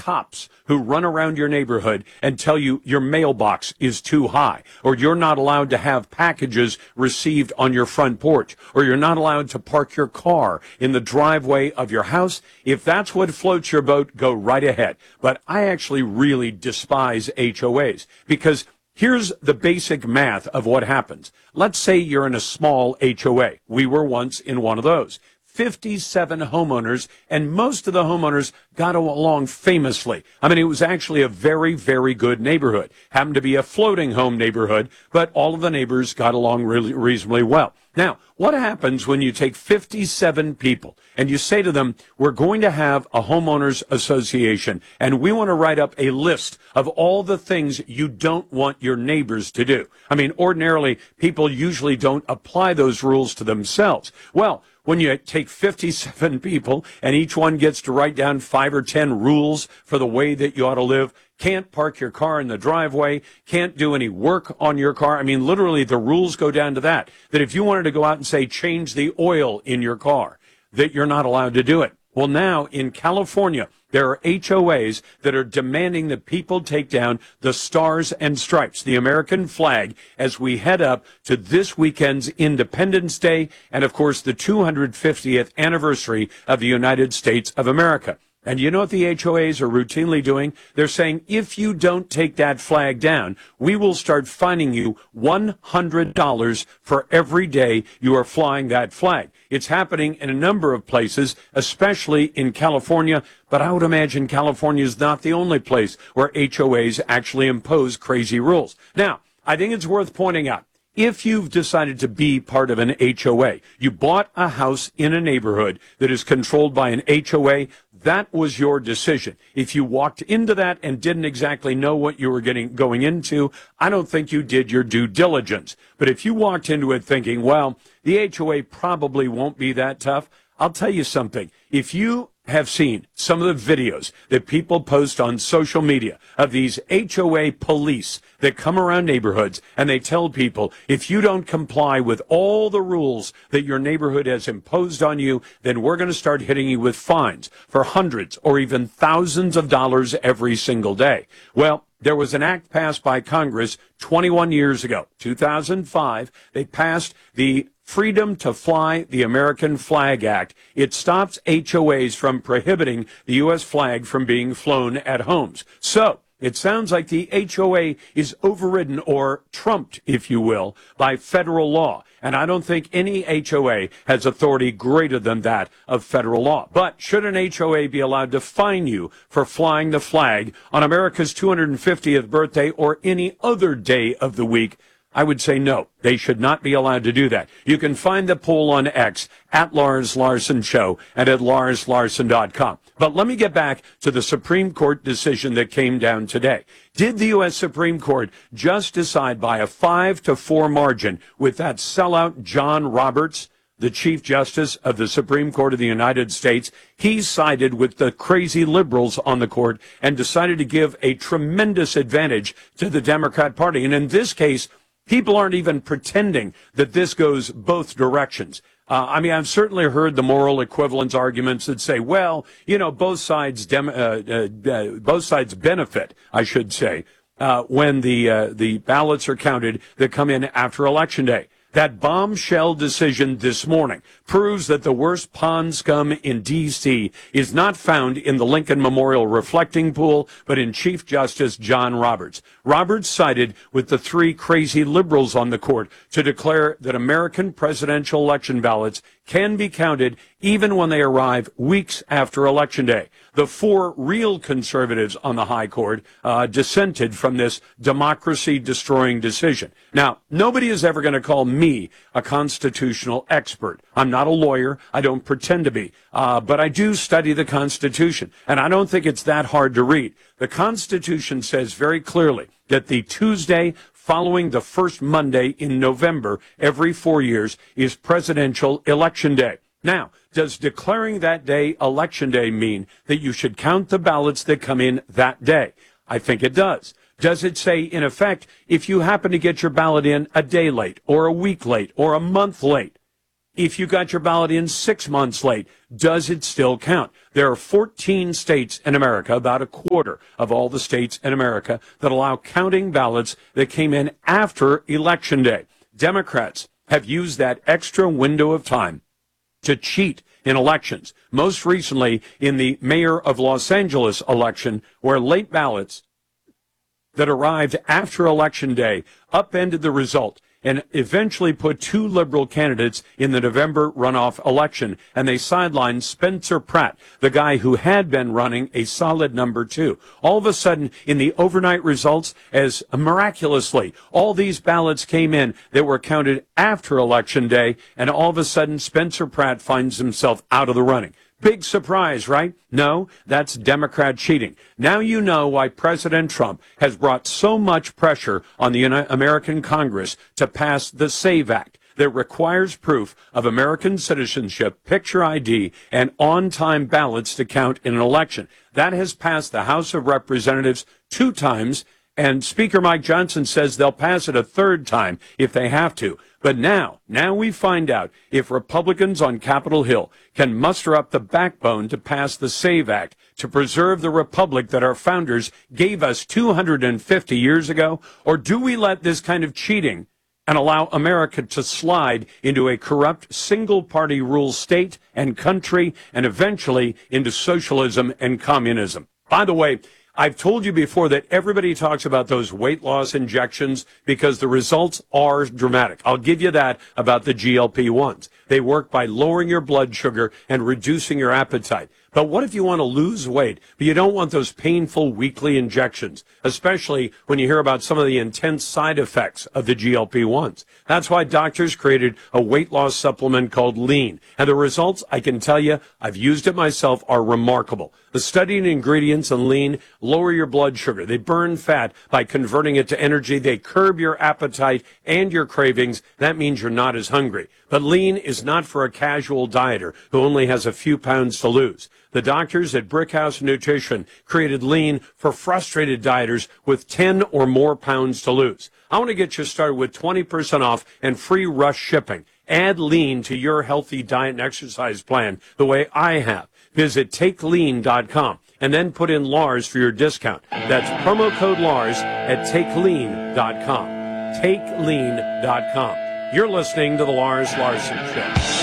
cops who run around your neighborhood and tell you your mailbox is too high, or you're not allowed to have packages received on your front porch, or you're not allowed to park your car in the driveway of your house. If that's what floats your boat, go right ahead. But I actually really despise HOAs, because here's the basic math of what happens. Let's say you're in a small HOA. We were once in one of those. 57 homeowners, and most of the homeowners got along famously. I mean, it was actually a very, very good neighborhood. Happened to be a floating home neighborhood, but all of the neighbors got along really reasonably well. Now, what happens when you take 57 people and you say to them, we're going to have a homeowners association, and we want to write up a list of all the things you don't want your neighbors to do? I mean, ordinarily, people usually don't apply those rules to themselves. Well, when you take 57 people and each one gets to write down 5 or 10 rules for the way that you ought to live, can't park your car in the driveway, can't do any work on your car. I mean, literally, the rules go down to that if you wanted to go out and say, change the oil in your car, that you're not allowed to do it. Well, now in California, there are HOAs that are demanding that people take down the Stars and Stripes, the American flag, as we head up to this weekend's Independence Day and, of course, the 250th anniversary of the United States of America. And you know what the HOAs are routinely doing? They're saying, if you don't take that flag down, we will start fining you $100 for every day you are flying that flag. It's happening in a number of places, especially in California, but I would imagine California is not the only place where HOAs actually impose crazy rules. Now, I think it's worth pointing out, if you've decided to be part of an HOA, you bought a house in a neighborhood that is controlled by an HOA, that was your decision. If you walked into that and didn't exactly know what you were going into, I don't think you did your due diligence. But if you walked into it thinking, well, the HOA probably won't be that tough, I'll tell you something. If you have seen some of the videos that people post on social media of these HOA police that come around neighborhoods and they tell people, if you don't comply with all the rules that your neighborhood has imposed on you, then we're going to start hitting you with fines for hundreds or even thousands of dollars every single day. Well, there was an act passed by Congress 21 years ago, 2005. They passed the Freedom to Fly the American Flag Act. It stops HOAs from prohibiting the U.S. flag from being flown at homes. So it sounds like the HOA is overridden or trumped, if you will, by federal law. And I don't think any HOA has authority greater than that of federal law. But should an HOA be allowed to fine you for flying the flag on America's 250th birthday or any other day of the week? I would say no. They should not be allowed to do that. You can find the poll on X at Lars Larson Show and at LarsLarson.com. But let me get back to the Supreme Court decision that came down today. Did the U.S. Supreme Court just decide by a 5-4 margin with that sellout John Roberts, the Chief Justice of the Supreme Court of the United States? He sided with the crazy liberals on the court and decided to give a tremendous advantage to the Democrat Party. And in this case, people aren't even pretending that this goes both directions. I mean, I've certainly heard the moral equivalence arguments that say, well, you know, both sides benefit, I should say, when the ballots are counted that come in after Election Day. That bombshell decision this morning proves that the worst pond scum in D.C. is not found in the Lincoln Memorial reflecting pool, but in Chief Justice John Roberts. Roberts sided with the 3 crazy liberals on the court to declare that American presidential election ballots can be counted even when they arrive weeks after Election Day. The 4 real conservatives on the high court dissented from this democracy-destroying decision. Now, nobody is ever going to call me a constitutional expert. I'm not a lawyer. I don't pretend to be. But I do study the Constitution, and I don't think it's that hard to read. The Constitution says very clearly that the Tuesday following the first Monday in November every 4 years is Presidential Election Day. Now, does declaring that day Election Day mean that you should count the ballots that come in that day? I think it does. Does it say, in effect, if you happen to get your ballot in a day late or a week late or a month late, If you got your ballot in 6 months late, does it still count? There are 14 states in America, about a quarter of all the states in America, that allow counting ballots that came in after Election Day. Democrats have used that extra window of time to cheat in elections. Most recently in the mayor of Los Angeles election, where late ballots that arrived after Election Day upended the result and eventually put two liberal candidates in the November runoff election. And they sidelined Spencer Pratt, the guy who had been running a solid number 2. All of a sudden, in the overnight results, as miraculously, all these ballots came in that were counted after Election Day, and all of a sudden, Spencer Pratt finds himself out of the running. Big surprise, right? No, that's Democrat cheating. Now you know why President Trump has brought so much pressure on the American Congress to pass the SAVE Act that requires proof of American citizenship, picture ID, and on-time ballots to count in an election. That has passed the House of Representatives 2 times, and Speaker Mike Johnson says they'll pass it a 3rd time if they have to. But now we find out if Republicans on Capitol Hill can muster up the backbone to pass the SAVE Act to preserve the republic that our founders gave us 250 years ago, or do we let this kind of cheating and allow America to slide into a corrupt single-party rule state and country and eventually into socialism and communism? By the way, I've told you before that everybody talks about those weight loss injections because the results are dramatic. I'll give you that about the GLP-1s. They work by lowering your blood sugar and reducing your appetite. But what if you want to lose weight, but you don't want those painful weekly injections, especially when you hear about some of the intense side effects of the GLP-1s? That's why doctors created a weight loss supplement called Lean. And the results, I can tell you, I've used it myself, are remarkable. The studied ingredients in Lean lower your blood sugar. They burn fat by converting it to energy. They curb your appetite and your cravings. That means you're not as hungry. But Lean is not for a casual dieter who only has a few pounds to lose. The doctors at Brickhouse Nutrition created Lean for frustrated dieters with 10 or more pounds to lose. I want to get you started with 20% off and free rush shipping. Add Lean to your healthy diet and exercise plan the way I have. Visit TakeLean.com and then put in Lars for your discount. That's promo code Lars at TakeLean.com. TakeLean.com. You're listening to The Lars Larson Show.